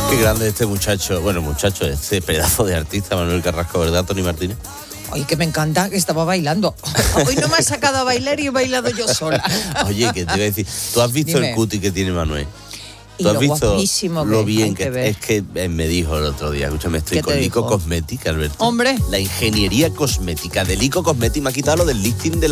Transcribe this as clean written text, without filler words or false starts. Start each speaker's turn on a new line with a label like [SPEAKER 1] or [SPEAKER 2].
[SPEAKER 1] Qué grande este muchacho, este pedazo de artista, Manuel Carrasco, ¿verdad, Tony Martínez?
[SPEAKER 2] Ay, que me encanta que estaba bailando. Hoy no me ha sacado a bailar y he bailado yo sola.
[SPEAKER 1] Oye, que te iba a decir, ¿tú has visto el cuti que tiene Manuel?
[SPEAKER 2] Y
[SPEAKER 1] ¿Tú has
[SPEAKER 2] lo
[SPEAKER 1] visto
[SPEAKER 2] guapísimo
[SPEAKER 1] lo
[SPEAKER 2] que
[SPEAKER 1] bien que
[SPEAKER 2] ver.
[SPEAKER 1] es que me dijo el otro día, escúchame, estoy con Lico Cosmética, Alberto.
[SPEAKER 2] Hombre.
[SPEAKER 1] La ingeniería cosmética de Lico Cosmética me ha quitado lo del listing de